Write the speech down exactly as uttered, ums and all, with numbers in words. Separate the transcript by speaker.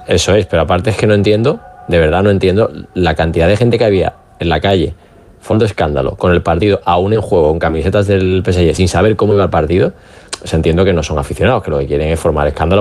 Speaker 1: Eso es, pero aparte es que no entiendo, de verdad no entiendo la cantidad de gente que había en la calle, fondo escándalo, con el partido aún en juego, con camisetas del P S G, sin saber cómo iba el partido. O sea, entiendo que no son aficionados, que lo que quieren es formar escándalo